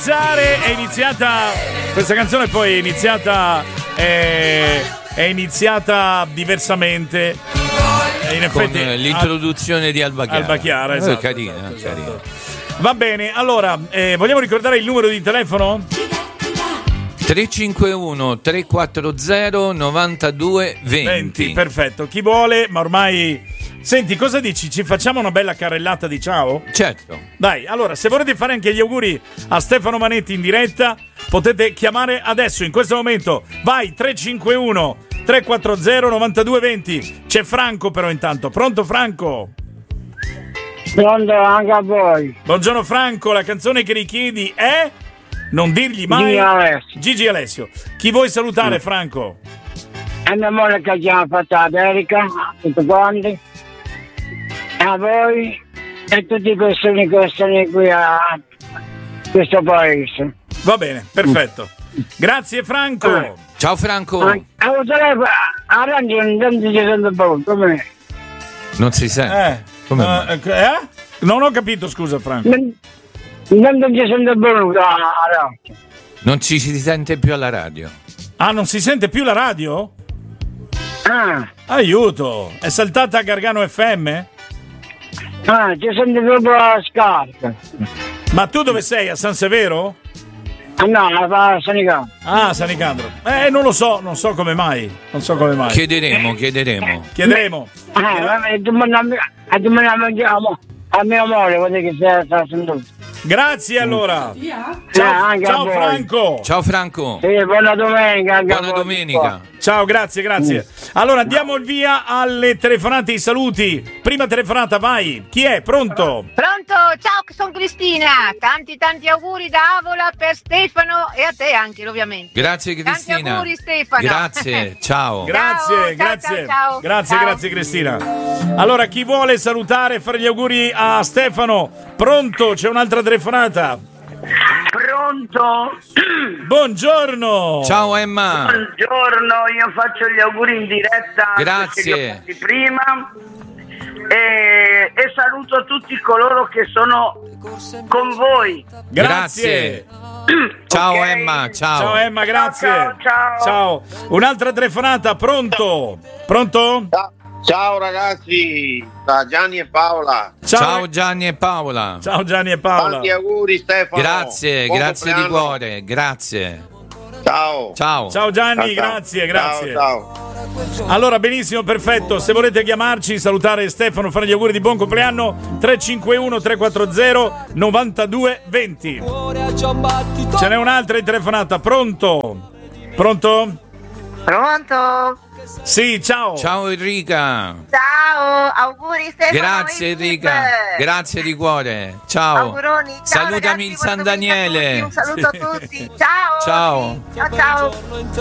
È iniziata questa canzone, poi è iniziata diversamente. In effetti, con l'introduzione di Alba Chiara, esatto, carina. Va bene, allora vogliamo ricordare il numero di telefono? 351 340 92 20. Perfetto, chi vuole, ma ormai... Senti, cosa dici? Ci facciamo una bella carrellata di ciao? Certo. Dai, allora, se volete fare anche gli auguri a Stefano Manetti in diretta, potete chiamare adesso, in questo momento. Vai, 351 340 92 20. C'è Franco però intanto. Pronto Franco? Pronto anche a voi. Buongiorno Franco, la canzone che richiedi è... Non dirgli mai... Gigi Alessio. Chi vuoi salutare, Franco? A mia moglie che ci ha fatto l'America, tutti quanti. A voi e tutte le persone che stanno qui a questo paese. Va bene, perfetto. Grazie Franco. Ciao Franco. A radio non si sente più, com'è? Non si sente? Non ho capito, scusa Franco. Non si sente più a radio. Non ci si sente più alla radio. Ah, non si sente più la radio? Aiuto, è saltata a Gargano FM? Ci sente proprio la scarpa. Ma tu dove sei? A San Severo? No, a San Nicandro. Ah, San Nicandro. Non lo so, non so come mai. Chiederemo. A mia moglie, vuol dire che sta sentendo. Grazie allora. Ciao Franco. Ciao Franco. Sì, buona domenica. Buona domenica. Ciao, grazie. Allora andiamo il via alle telefonate, i saluti. Prima telefonata, vai. Chi è? Pronto? Pronto, ciao, sono Cristina. Tanti auguri da Avola per Stefano e a te anche, ovviamente. Grazie Cristina. Tanti auguri Stefano. Grazie, ciao. Grazie. Grazie Cristina. Allora, chi vuole salutare e fare gli auguri a Stefano? Pronto? C'è un'altra telefonata. Pronto? Buongiorno. Ciao Emma. Buongiorno, io faccio gli auguri in diretta. Grazie. Prima e saluto tutti coloro che sono con voi. Grazie. Ciao Okay. Emma, ciao. Ciao Emma, grazie. Ciao. Un'altra telefonata, pronto? Ciao ragazzi, da Gianni e Paola. Ciao Gianni e Paola. Ciao Gianni e Paola. Tanti auguri Stefano. Grazie di cuore, grazie. Ciao Gianni, ciao. grazie. Ciao. Allora, benissimo, perfetto. Se volete chiamarci, salutare Stefano, fare gli auguri di buon compleanno, 351 340 92 20. Ce n'è un'altra in telefonata, pronto? Sì, ciao. Ciao Enrica. Ciao, auguri Stefano. Grazie Enrica, grazie di cuore. Ciao. Auguroni. Ciao, salutami ragazzi, il San Daniele. Un saluto a tutti. Ciao. Ciao. Ciao.